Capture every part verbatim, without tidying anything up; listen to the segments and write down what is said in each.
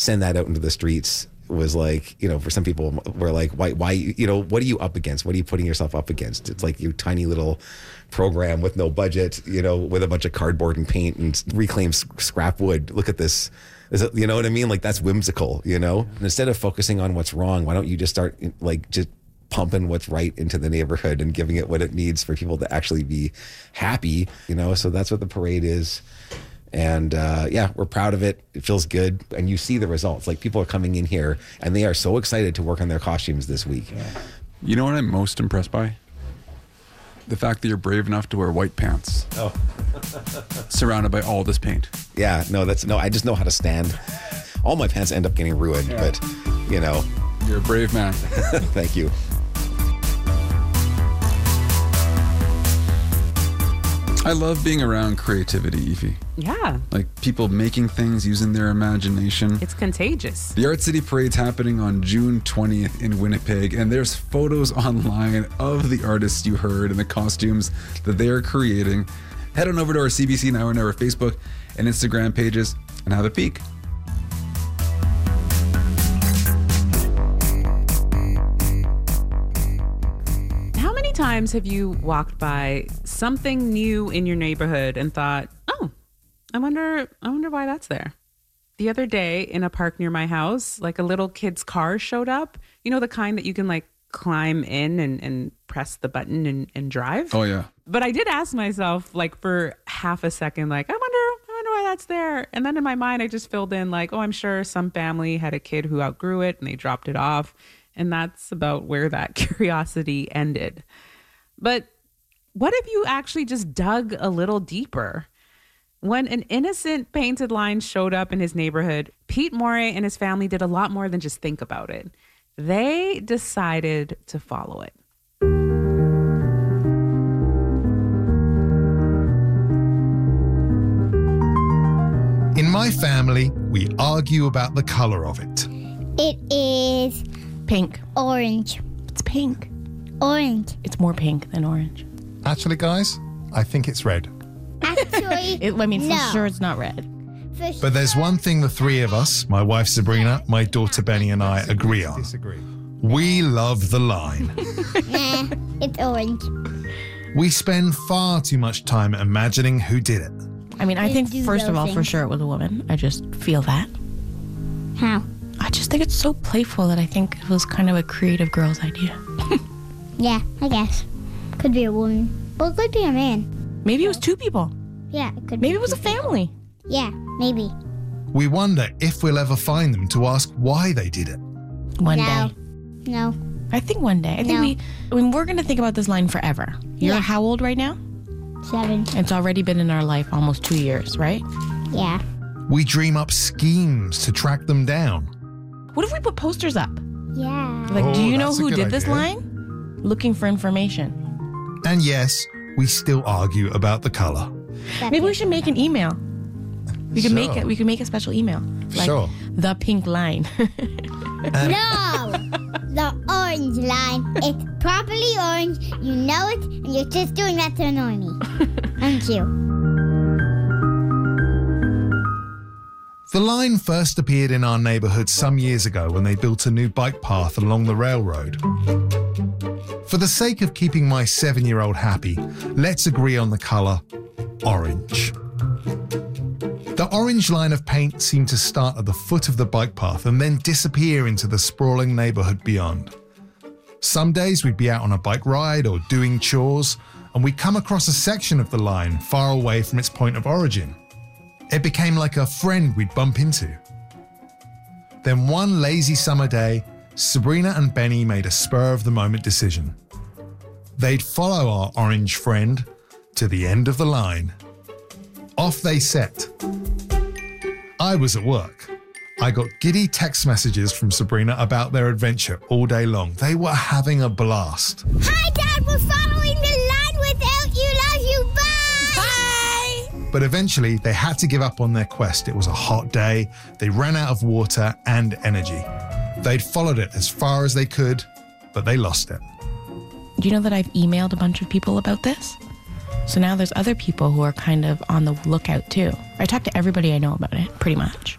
send that out into the streets was like, you know, for some people were like, why, why, you know, what are you up against? What are you putting yourself up against? It's like your tiny little program with no budget, you know, with a bunch of cardboard and paint and reclaim scrap wood. Look at this. Is it, you know what I mean? Like, that's whimsical, you know? And instead of focusing on what's wrong, why don't you just start like just pumping what's right into the neighborhood and giving it what it needs for people to actually be happy, you know? So that's what the parade is. And uh, yeah, we're proud of it. It feels good. And you see the results. Like, people are coming in here and they are so excited to work on their costumes this week. Yeah. You know what I'm most impressed by? The fact that you're brave enough to wear white pants. Oh. Surrounded by all this paint. Yeah, no, that's no, I just know how to stand. All my pants end up getting ruined, yeah. But you know. You're a brave man. Thank you. I love being around creativity, Aoife. Yeah. Like, people making things, using their imagination. It's contagious. The Art City Parade's happening on June twentieth in Winnipeg, and there's photos online of the artists you heard and the costumes that they are creating. Head on over to our C B C Now or Never Facebook and Instagram pages and have a peek. Times have you walked by something new in your neighborhood and thought, oh, I wonder, I wonder why that's there? The other day in a park near my house, like a little kid's car showed up. You know, the kind that you can like climb in and, and press the button and, and drive. Oh, yeah. But I did ask myself, like, for half a second, like, I wonder, I wonder why that's there. And then in my mind, I just filled in like, oh, I'm sure some family had a kid who outgrew it and they dropped it off. And that's about where that curiosity ended. But what if you actually just dug a little deeper? When an innocent painted line showed up in his neighborhood, Pete Morey and his family did a lot more than just think about it. They decided to follow it. In my family, we argue about the color of it. It is pink. Orange. It's pink. Orange. It's more pink than orange. Actually, guys, I think it's red. Actually, it, I mean, no. for sure it's not red. For but there's one thing the three of us, my wife Sabrina, my daughter Benny and I, agree on. Disagree. We love the line. Nah, it's orange. We spend far too much time imagining who did it. I mean, I They think, do first of those all, for things. sure it was a woman. I just feel that. How? I just think it's so playful that I think it was kind of a creative girl's idea. Yeah, I guess. Could be a woman. Or it could be a man. Maybe it was two people. Yeah, it could be. Maybe it was a family. Yeah, maybe. We wonder if we'll ever find them to ask why they did it. One no. day. No. I think one day. I think No. we, I mean, we're going to think about this line forever. You're Yeah. how old right now? Seven. It's already been in our life almost two years, right? Yeah. We dream up schemes to track them down. What if we put posters up? Yeah. Like, Oh, do you know that's a who good did this idea. line? Looking for information. And yes, we still argue about the color. That Maybe we pink. should make an email. We can make Sure. it. We can make a special email. Like Sure. the pink line. No! The orange line. It's properly orange. You know it, and you're just doing that to annoy me. Thank you. The line first appeared in our neighbourhood some years ago when they built a new bike path along the railroad. For the sake of keeping my seven-year-old happy, let's agree on the colour orange. The orange line of paint seemed to start at the foot of the bike path and then disappear into the sprawling neighbourhood beyond. Some days we'd be out on a bike ride or doing chores, and we'd come across a section of the line far away from its point of origin. It became like a friend we'd bump into. Then one lazy summer day, Sabrina and Benny made a spur-of-the-moment decision. They'd follow our orange friend to the end of the line. Off they set. I was at work. I got giddy text messages from Sabrina about their adventure all day long. They were having a blast. Hi, Dad. We're following the line without you. Love you. Bye. Bye. But eventually, they had to give up on their quest. It was a hot day. They ran out of water and energy. They'd followed it as far as they could, but they lost it. Do you know that I've emailed a bunch of people about this? So now there's other people who are kind of on the lookout too. I talked to everybody I know about it, pretty much.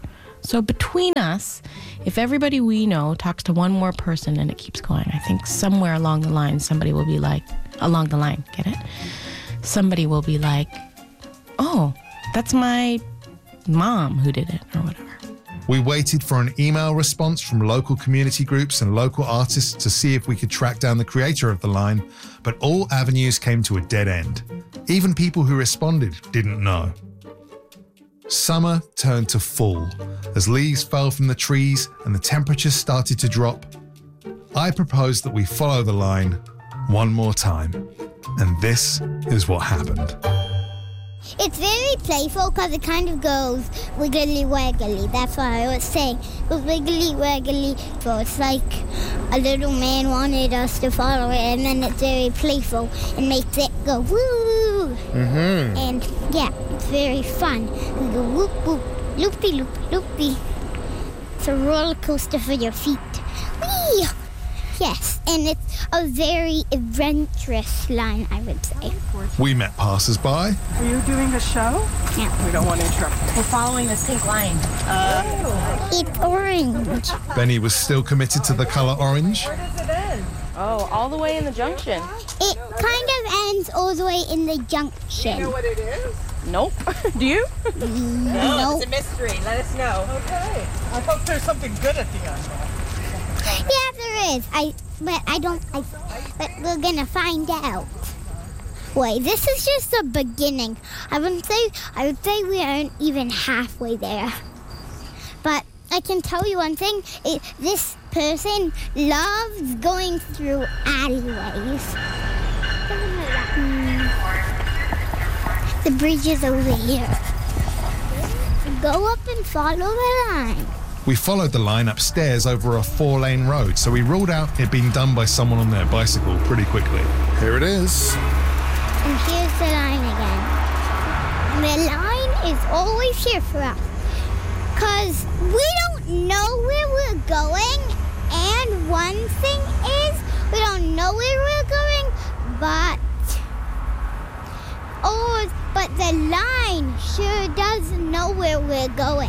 So between us, if everybody we know talks to one more person and it keeps going, I think somewhere along the line, somebody will be like, along the line, get it? Somebody will be like, oh, that's my mom who did it, or whatever. We waited for an email response from local community groups and local artists to see if we could track down the creator of the line, but all avenues came to a dead end. Even people who responded didn't know. Summer turned to fall as leaves fell from the trees and the temperatures started to drop. I proposed that we follow the line one more time, and this is what happened. It's very playful because it kind of goes wiggly waggly. That's what I was saying. It goes wiggly waggly. So it's like a little man wanted us to follow it, and then it's very playful and makes it go woo. Mm-hmm. And yeah, it's very fun. We go whoop whoop, loopy loop loopy. It's a roller coaster for your feet. Whee! Yes, and it's a very adventurous line, I would say. We met passers-by. Are you doing a show? Yeah. We don't want to interrupt. We're following this pink line. It's orange. Benny was still committed to the colour orange. Where does it end? Oh, all the way in the junction. It kind of ends all the way in the junction. You know what it is? Nope. Do you? No. It's a mystery. Let us know. Okay. I hope there's something good at the end. Yeah, there is. I, but I don't. I, but we're gonna find out. Wait, this is just the beginning. I wouldn't say. I would say we aren't even halfway there. But I can tell you one thing. It, this person loves going through alleyways. Hmm. The bridge is over here. Go up and follow the line. We followed the line upstairs over a four-lane road, so we ruled out it being done by someone on their bicycle pretty quickly. Here it is. And here's the line again. The line is always here for us. Because we don't know where we're going. And one thing is, we don't know where we're going, but... Oh, but the line sure does know where we're going.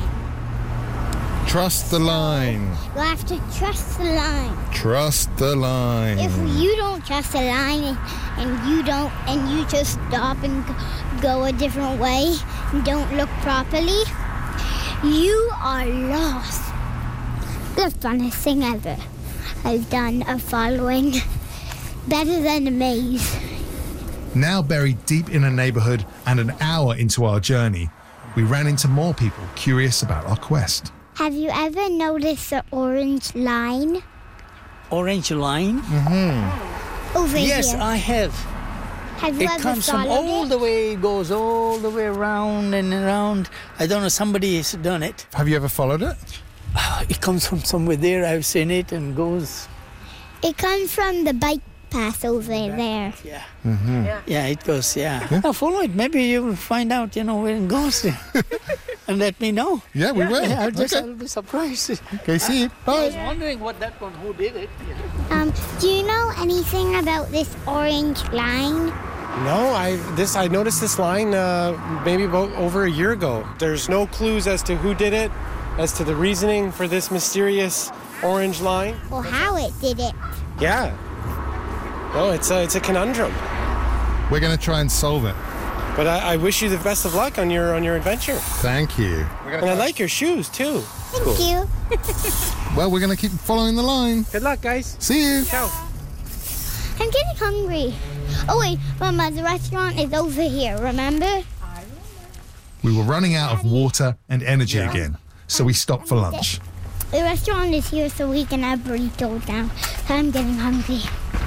Trust the line. You have to trust the line. Trust the line. If you don't trust the line and, and you don't, and you just stop and go, go a different way and don't look properly, you are lost. The funnest thing ever I've done of following. Better than a maze. Now buried deep in a neighbourhood and an hour into our journey, we ran into more people curious about our quest. Have you ever noticed the orange line? Orange line? Mm-hmm. Over yes, here. I have. Have you It ever comes from followed all it? the way, goes all the way around and around. I don't know, somebody has done it. Have you ever followed it? It comes from somewhere there, I've seen it, and goes... It comes from the bike path over there. Yeah. Mm-hmm. yeah. Yeah, it goes, yeah. yeah. Now follow it, maybe you will find out, you know, where it goes. And let me know. Yeah, we will. Yeah, I'll, just, Okay. I'll be surprised. Okay, see you. I was Bye. wondering what that one, who did it. Um, do you know anything about this orange line? No, I this I noticed this line uh, maybe about over a year ago. There's no clues as to who did it, as to the reasoning for this mysterious orange line. Or how it did it? Yeah. No, it's a, it's a conundrum. We're going to try and solve it. But I, I wish you the best of luck on your on your adventure. Thank you. And I like your shoes too. Thank you. Well, we're going to keep following the line. Good luck, guys. See you. Ciao. I'm getting hungry. Oh wait, Mama, the restaurant is over here, remember? We were running out of water and energy again, so we stopped for lunch. The restaurant is here so we can have burritos now. I'm getting hungry.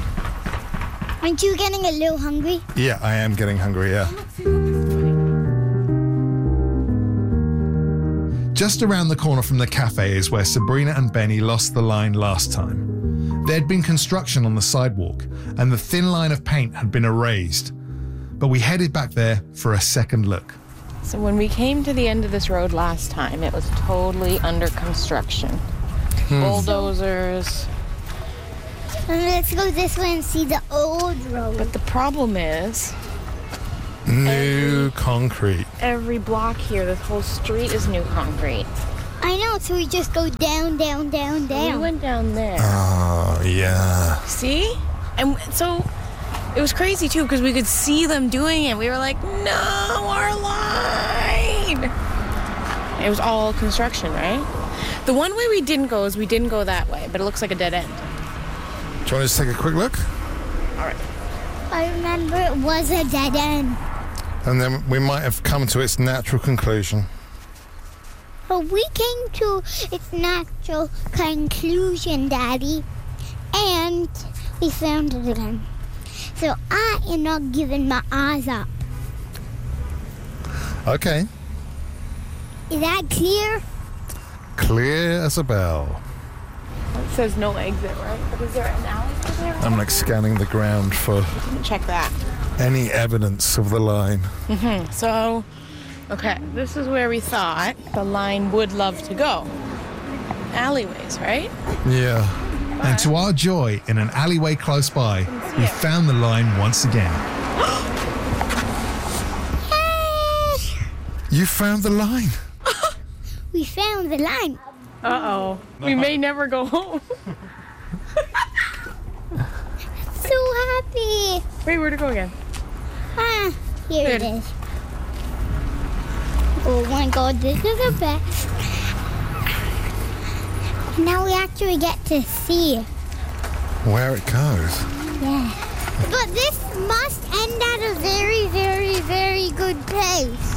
Aren't you getting a little hungry? Yeah, I am getting hungry, yeah. Just around the corner from the cafe is where Sabrina and Benny lost the line last time. There had been construction on the sidewalk, and the thin line of paint had been erased. But we headed back there for a second look. So when we came to the end of this road last time, it was totally under construction. Hmm. Bulldozers. And let's go this way and see the old road. But the problem is, New concrete. every block here, this whole street is new concrete. I I know, so we just go down, down, down, down. We went down there. Oh, yeah. See? And so it was crazy too because we could see them doing it. We were like, no, our line. It was all construction, right? The one way we didn't go is we didn't go that way, but it looks like a dead end. Do you want us to take a quick look? All right. I remember it was a dead end. And then we might have come to its natural conclusion. But we came to its natural conclusion, Daddy. And we found it again. So I am not giving my eyes up. Okay. Is that clear? Clear as a bell. It says no exit, right? But is there an alley there? I'm like scanning the ground for Check that. any evidence of the line. Mm-hmm. So, okay, this is where we thought the line would love to go. Alleyways, right? Yeah. And to our joy, in an alleyway close by, we found the line once again. You found the line. We found the line. Uh-oh. We may never go home. So happy. Wait, where'd it go again? Ah, here Good. it is. Oh my God, this is the best. Now we actually get to see. Where it goes. Yeah. But this must end at a very, very, very good place.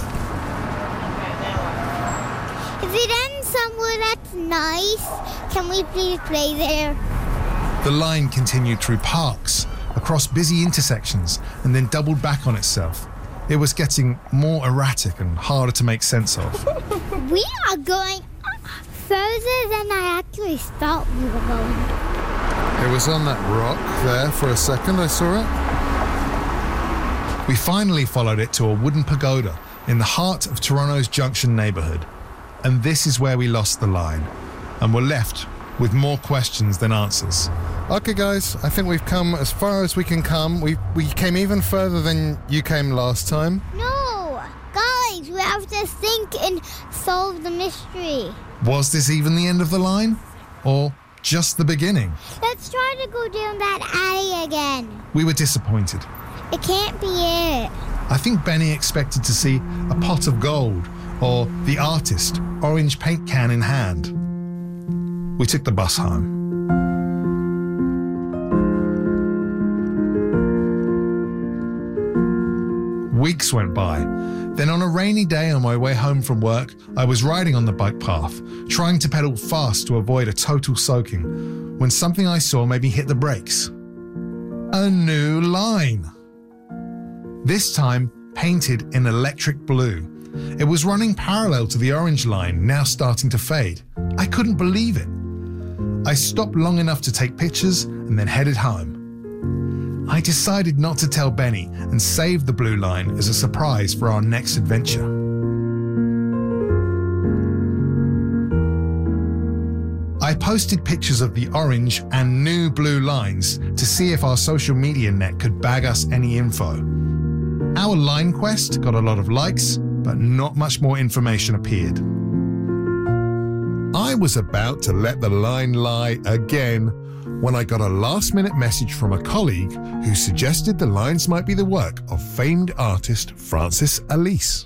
If it ends somewhere that's nice, can we please play there? The line continued through parks, across busy intersections, and then doubled back on itself. It was getting more erratic and harder to make sense of. We are going further than I actually thought we were going. It was on that rock there for a second, I saw it. We finally followed it to a wooden pagoda in the heart of Toronto's Junction neighbourhood. And this is where we lost the line, and were left with more questions than answers. Okay, guys, I think we've come as far as we can come. We we came even further than you came last time. No! Guys, we have to think and solve the mystery. Was this even the end of the line? Or just the beginning? Let's try to go down that alley again. We were disappointed. It can't be it. I think Benny expected to see a pot of gold, or the artist, orange paint can in hand. We took the bus home. Weeks went by. Then on a rainy day on my way home from work, I was riding on the bike path, trying to pedal fast to avoid a total soaking, when something I saw made me hit the brakes. A new line. This time painted in electric blue. It was running parallel to the orange line, now starting to fade. I couldn't believe it. I stopped long enough to take pictures and then headed home. I decided not to tell Benny and saved the blue line as a surprise for our next adventure. I posted pictures of the orange and new blue lines to see if our social media net could bag us any info. Our line quest got a lot of likes, but not much more information appeared. I was about to let the line lie again when I got a last-minute message from a colleague who suggested the lines might be the work of famed artist Francis Alise.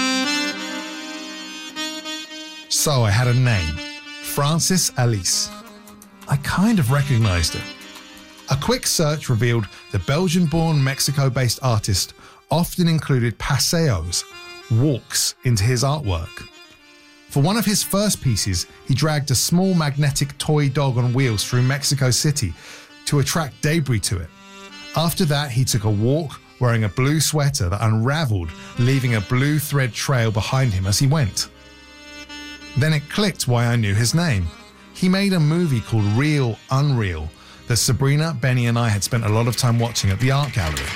So I had a name, Francis Alise. I kind of recognized it. A quick search revealed the Belgian-born Mexico-based artist often included paseos, walks, into his artwork. For one of his first pieces, he dragged a small magnetic toy dog on wheels through Mexico City to attract debris to it. After that, he took a walk wearing a blue sweater that unraveled, leaving a blue thread trail behind him as he went. Then it clicked why I knew his name. He made a movie called Real Unreal that Sabrina, Benny, and I had spent a lot of time watching at the art gallery.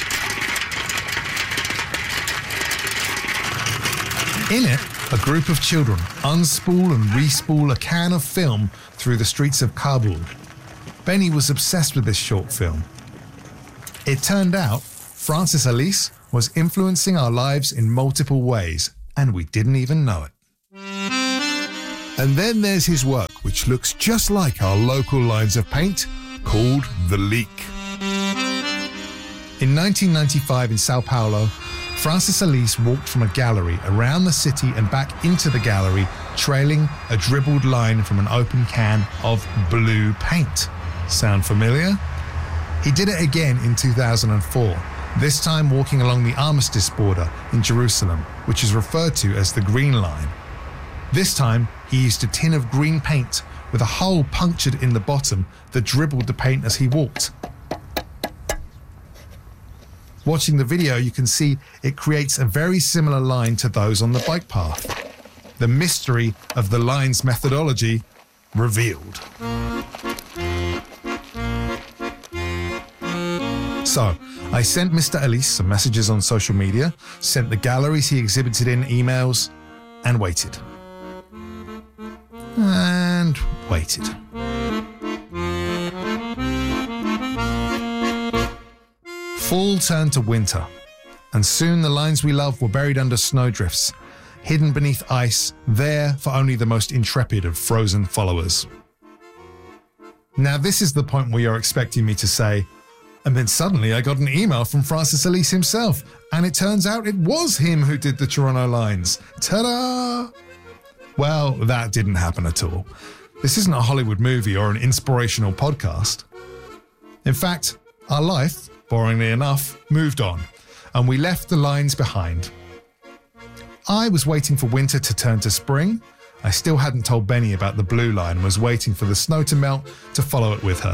In it, a group of children unspool and respool a can of film through the streets of Kabul. Benny was obsessed with this short film. It turned out Francis Alise was influencing our lives in multiple ways, and we didn't even know it. And then there's his work, which looks just like our local lines of paint, called The Leak. In nineteen ninety-five in Sao Paulo, Francis Alise walked from a gallery around the city and back into the gallery, trailing a dribbled line from an open can of blue paint. Sound familiar? He did it again in two thousand four, this time walking along the Armistice border in Jerusalem, which is referred to as the Green Line. This time, he used a tin of green paint with a hole punctured in the bottom that dribbled the paint as he walked. Watching the video, you can see it creates a very similar line to those on the bike path. The mystery of the line's methodology revealed. So, I sent Mister Alise some messages on social media, sent the galleries he exhibited in emails, and waited. And waited. Fall turned to winter, and soon the lines we love were buried under snowdrifts, hidden beneath ice, there for only the most intrepid of frozen followers. Now this is the point where you're expecting me to say, and then suddenly I got an email from Francis Alise himself, and it turns out it was him who did the Toronto lines. Ta-da! Well, that didn't happen at all. This isn't a Hollywood movie or an inspirational podcast. In fact, our life, boringly enough, moved on, and we left the lines behind. I was waiting for winter to turn to spring. I still hadn't told Benny about the blue line and was waiting for the snow to melt to follow it with her.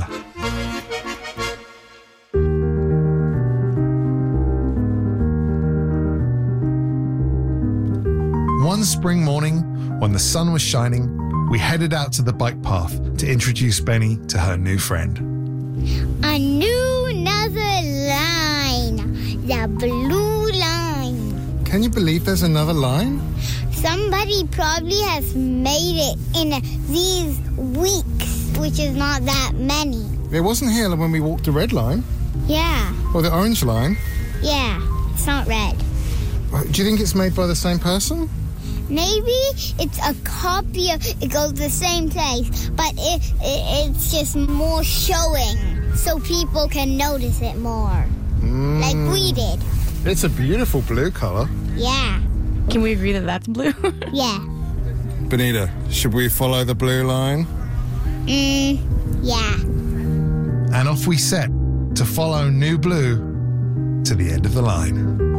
One spring morning, when the sun was shining, we headed out to the bike path to introduce Benny to her new friend. A new another line, the blue line. Can you believe there's another line? Somebody probably has made it in these weeks, which is not that many. It wasn't here when we walked the red line. Yeah, Or the orange line. yeah, it's not red. Do you think it's made by the same person? Maybe it's a copy of it goes the same place, but it, it it's just more showing so people can notice it more. Mm. Like we did. It's a beautiful blue colour. Yeah. Can we agree that that's blue? Yeah. Benita, should we follow the blue line? Mm, yeah. And off we set to follow New Blue to the end of the line.